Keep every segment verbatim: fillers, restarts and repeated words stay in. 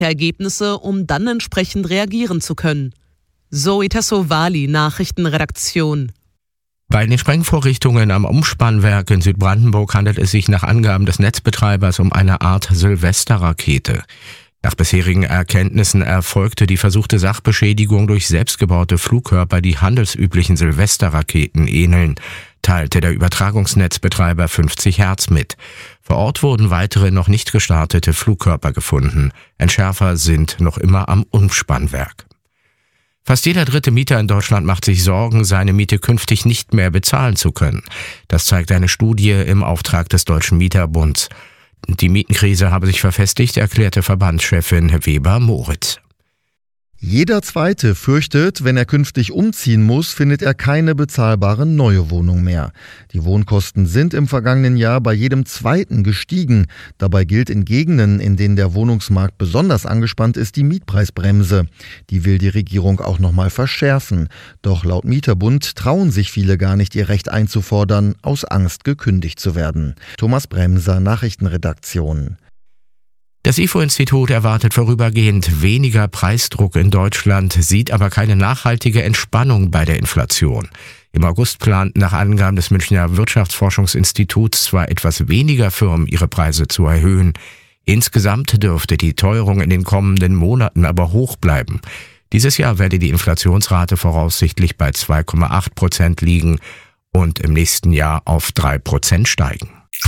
Ergebnisse, um dann entsprechend reagieren zu können. Zoe Tassovali, Nachrichtenredaktion. Bei den Sprengvorrichtungen am Umspannwerk in Südbrandenburg handelt es sich nach Angaben des Netzbetreibers um eine Art Silvesterrakete. Nach bisherigen Erkenntnissen erfolgte die versuchte Sachbeschädigung durch selbstgebaute Flugkörper, die handelsüblichen Silvesterraketen ähneln, teilte der Übertragungsnetzbetreiber fünfzig Hertz mit. Vor Ort wurden weitere noch nicht gestartete Flugkörper gefunden. Entschärfer sind noch immer am Umspannwerk. Fast jeder dritte Mieter in Deutschland macht sich Sorgen, seine Miete künftig nicht mehr bezahlen zu können. Das zeigt eine Studie im Auftrag des Deutschen Mieterbunds. Die Mietenkrise habe sich verfestigt, erklärte Verbandschefin Weber-Moritz. Jeder Zweite fürchtet, wenn er künftig umziehen muss, findet er keine bezahlbare neue Wohnung mehr. Die Wohnkosten sind im vergangenen Jahr bei jedem Zweiten gestiegen. Dabei gilt in Gegenden, in denen der Wohnungsmarkt besonders angespannt ist, die Mietpreisbremse. Die will die Regierung auch nochmal verschärfen. Doch laut Mieterbund trauen sich viele gar nicht, ihr Recht einzufordern, aus Angst gekündigt zu werden. Thomas Bremser, Nachrichtenredaktion. Das I F O-Institut erwartet vorübergehend weniger Preisdruck in Deutschland, sieht aber keine nachhaltige Entspannung bei der Inflation. Im August planten nach Angaben des Münchner Wirtschaftsforschungsinstituts zwar etwas weniger Firmen ihre Preise zu erhöhen. Insgesamt dürfte die Teuerung in den kommenden Monaten aber hoch bleiben. Dieses Jahr werde die Inflationsrate voraussichtlich bei zwei Komma acht Prozent liegen und im nächsten Jahr auf drei Prozent steigen.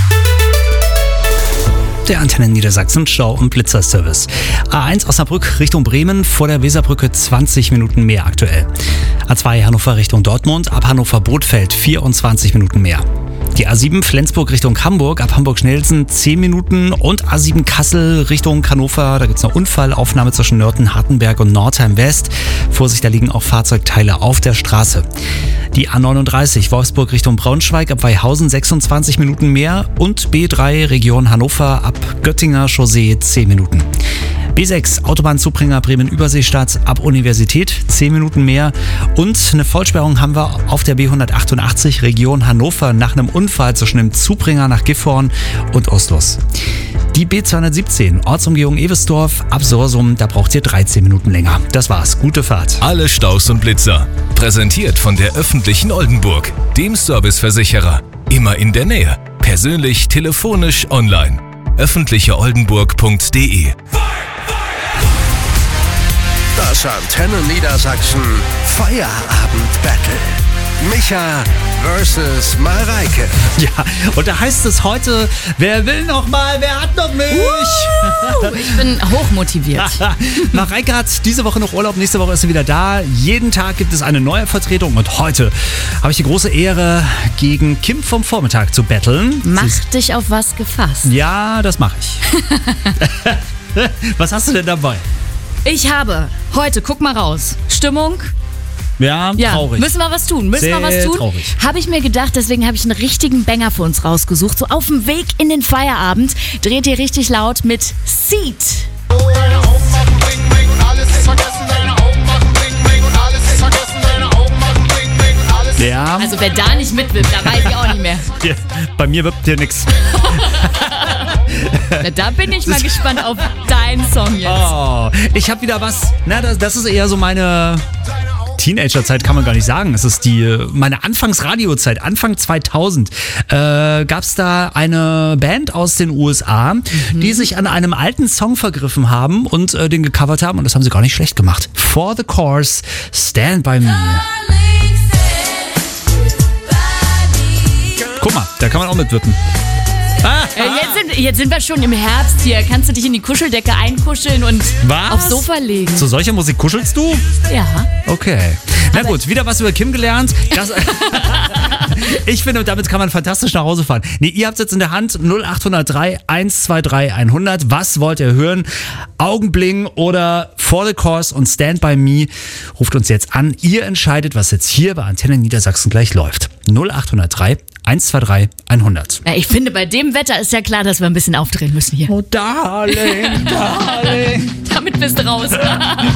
Der Antenne Niedersachsen Stau- und Blitzerservice. A eins Osnabrück Richtung Bremen, vor der Weserbrücke zwanzig Minuten mehr aktuell. A zwei Hannover Richtung Dortmund, ab Hannover-Bothfeld vierundzwanzig Minuten mehr. Die A sieben Flensburg Richtung Hamburg, ab Hamburg-Schnellsen zehn Minuten und A sieben Kassel Richtung Hannover, da gibt es eine Unfallaufnahme zwischen Nörten, Hartenberg und Nordheim West. Vorsicht, da liegen auch Fahrzeugteile auf der Straße. Die A neununddreißig Wolfsburg Richtung Braunschweig, ab Weihausen sechsundzwanzig Minuten mehr und B drei Region Hannover, ab Göttinger Chaussee zehn Minuten. B sechs Autobahnzubringer Bremen-Überseestadt ab Universität, zehn Minuten mehr. Und eine Vollsperrung haben wir auf der B hundertachtundachtzig Region Hannover nach einem Unfall zwischen dem Zubringer nach Gifhorn und Oslos. Die B zweihundertsiebzehn Ortsumgehung Ewesdorf ab Sorsum, da braucht ihr dreizehn Minuten länger. Das war's, gute Fahrt. Alle Staus und Blitzer. Präsentiert von der öffentlichen Oldenburg, dem Serviceversicherer. Immer in der Nähe. Persönlich, telefonisch, online. öffentliche oldenburg punkt de. Das Antenne Niedersachsen Feierabend-Battle. Micha versus Mareike. Ja, und da heißt es heute, wer will noch mal, wer hat noch Milch? Uh, ich bin hochmotiviert. Mareike hat diese Woche noch Urlaub, nächste Woche ist sie wieder da. Jeden Tag gibt es eine neue Vertretung und heute habe ich die große Ehre, gegen Kim vom Vormittag zu battlen. Mach dich auf was gefasst. Ja, das mache ich. Was hast du denn dabei? Ich habe heute, guck mal raus, Stimmung. Ja, ja, traurig. Müssen wir was tun, müssen Sehr wir was tun. traurig. Habe ich mir gedacht, deswegen habe ich einen richtigen Banger für uns rausgesucht. So auf dem Weg in den Feierabend dreht ihr richtig laut mit Seed. Deine Augen machen bling bling und alles ist vergessen. Deine Augen machen bling bling und alles ist vergessen. Deine Augen machen bling bling und alles ist vergessen. Ja. Also wer da nicht mitwippt, da weiß ich auch nicht mehr. Ja, bei mir wippt hier nix. Na, da bin ich mal gespannt auf deinen Song jetzt. Oh, ich habe wieder was. Na, das, das ist eher so meine Teenagerzeit, kann man gar nicht sagen. Es ist die meine Anfangsradiozeit, Anfang zweitausend. Äh, gab es da eine Band aus den U S A, mhm. die sich an einem alten Song vergriffen haben und äh, den gecovert haben. Und das haben sie gar nicht schlecht gemacht. For the Course, Stand By Me. Guck mal, da kann man auch mitwippen. Ah, äh, jetzt, sind, jetzt sind wir schon im Herbst hier. Kannst du dich in die Kuscheldecke einkuscheln und was? aufs Sofa legen? Zu solcher Musik kuschelst du? Ja. Okay. Na Aber gut, wieder was über Kim gelernt. Das, ich finde, und damit kann man fantastisch nach Hause fahren. Nee, ihr habt es jetzt in der Hand. null acht null drei eins zwei drei hundert. Was wollt ihr hören? Augenbling oder For the Course und Stand By Me. Ruft uns jetzt an. Ihr entscheidet, was jetzt hier bei Antenne Niedersachsen gleich läuft. null acht null drei eins zwei drei hundert. Ja, ich finde, bei dem Wetter ist ja klar, dass wir ein bisschen aufdrehen müssen hier. Oh, Darling, Darling. Damit bist du raus.